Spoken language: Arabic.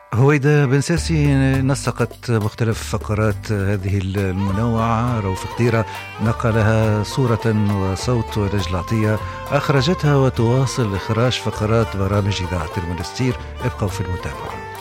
هويدا بن ساسي نسقت مختلف فقرات هذه المنوعة. روف قديرة نقلها صورة وصوت، ونجلة عطية أخرجتها وتواصل إخراج فقرات برامج إذاعة المنستير. ابقوا في المتابعة.